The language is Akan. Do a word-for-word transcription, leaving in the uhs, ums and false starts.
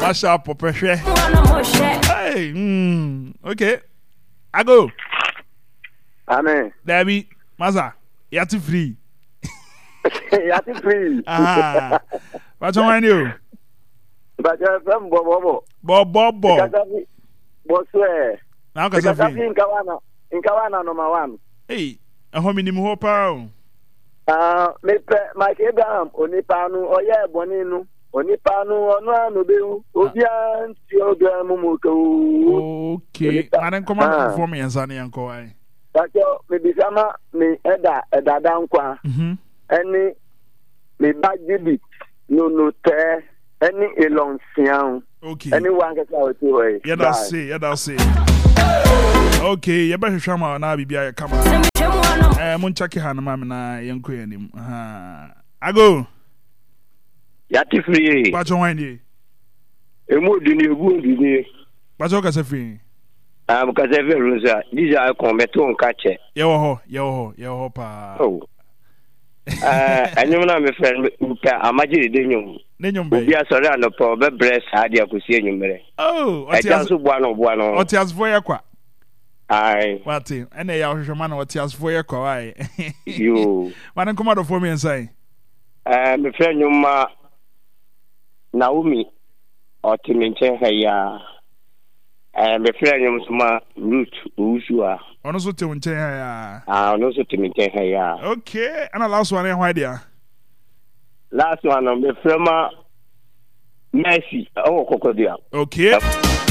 Masha Popeshe. Hey, mm, okay. I go. Amen. Debbie, Maza, yati free. Yati free. Ah. What's on you? But you're from Bobo. Bob Bob Bob. Boswe. Now, because I think in Kawana, in Kawana, number one. Hey, a hominy hopa. Ah, Mike Abraham, Onipanu, or yeah, Bonino, Onipanu, or no, no, Obian, Tioga Mumuko. Okay, I don't come out for me and Sunny and Koi. But maybe Sama, me Eda, Eda Dankwa, any me Bajibi, no, no, te, any Elon Sian. Okay, anyone gets out away. Yeah, that's see, yeah, that's see. Okay, you better show me now, be a come on. Eh, Munchaki Hanama na yanko yanim. Ha. Ago. Yati free. Bacho wani. Emu dini egu dini. Bacho kase free. Ah, mu kase free runza. Dija ko meto nkache. Ye wo ho, ye wo ho, ye wo pa. Oh. Eh, anyum na me friend ka amagiri de nyum. Ne nyum be. Obi asore anopo be breast hadi akosi enyumere. Oh, oti as so bua no bua no. Oti as voya kwa. Ai. Wati, ene ya hwehwe na oti as voya kwa wai. Yo. Wan come out for me inside. Eh, me friend nyuma Naomi oti menche ya. Eh, me friend nyuma suma Ruth Usua. Ono so te unche ya. Ah, ono so te menche ya. Okay, and last one why dia. Last one, I'm the firma Messi. Oh, Cocodia. Okay.